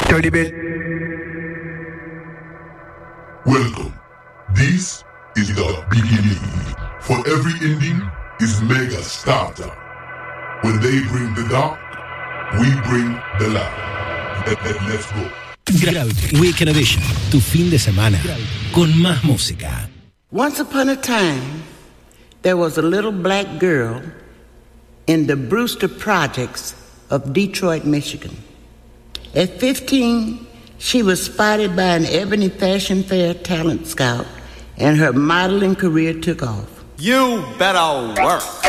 Dirty bit. Welcome. This is the beginning. For every ending is mega starter. When they bring the dark, we bring the light. Let's go. Gravity Weekend Edition, tu fin de semana con más música. Once upon a time, there was a little black girl in the Brewster Projects of Detroit, Michigan. At 15, she was spotted by an Ebony Fashion Fair talent scout, and her modeling career took off. You better work.